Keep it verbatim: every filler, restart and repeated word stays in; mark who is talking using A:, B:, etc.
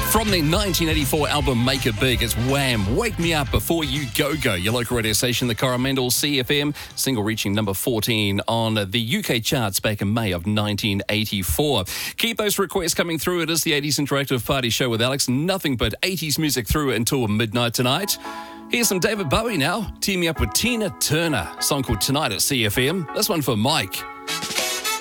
A: From the nineteen eighty-four album Make It Big, it's Wham! Wake Me Up Before You Go Go. Your local radio station, the Coromandel C F M, single reaching number fourteen on the U K charts back in May of nineteen eighty-four. Keep those requests coming through. It is the eighties Interactive Party Show with Alex. Nothing but eighties music through until midnight tonight. Here's some David Bowie now, teaming up with Tina Turner. A song called Tonight at C F M. This one for Mike.